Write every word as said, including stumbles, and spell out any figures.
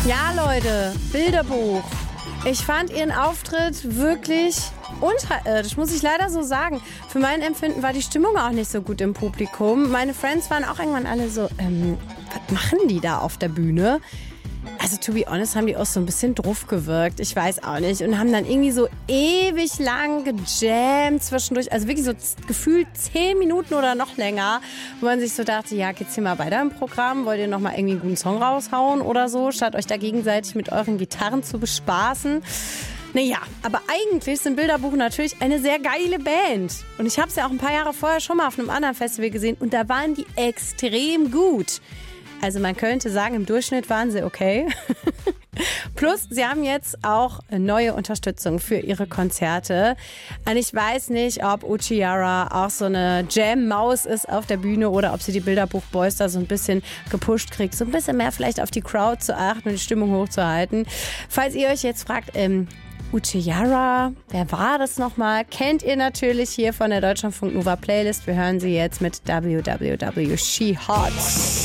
Ja, Leute, Bilderbuch. Ich fand ihren Auftritt wirklich unterirdisch, muss ich leider so sagen. Für mein Empfinden war die Stimmung auch nicht so gut im Publikum. Meine Friends waren auch irgendwann alle so, ähm, was machen die da auf der Bühne? Also, to be honest, haben die auch so ein bisschen druff gewirkt. Ich weiß auch nicht. Und haben dann irgendwie so ewig lang gejammt zwischendurch. Also wirklich so gefühlt zehn Minuten oder noch länger. Wo man sich so dachte, ja, geht's hier mal weiter im Programm? Wollt ihr noch mal irgendwie einen guten Song raushauen oder so? Statt euch da gegenseitig mit euren Gitarren zu bespaßen. Naja, aber eigentlich sind Bilderbuch natürlich eine sehr geile Band. Und ich habe sie ja auch ein paar Jahre vorher schon mal auf einem anderen Festival gesehen. Und da waren die extrem gut. Also man könnte sagen, im Durchschnitt waren sie okay. Plus, sie haben jetzt auch neue Unterstützung für ihre Konzerte. Und ich weiß nicht, ob Uchiara auch so eine Jam-Maus ist auf der Bühne oder ob sie die Bilderbuch-Boys da so ein bisschen gepusht kriegt, so ein bisschen mehr vielleicht auf die Crowd zu achten und die Stimmung hochzuhalten. Falls ihr euch jetzt fragt, ähm, Uchiara, wer war das nochmal? Kennt ihr natürlich hier von der Deutschlandfunk Nova Playlist. Wir hören sie jetzt mit W W W She Hot.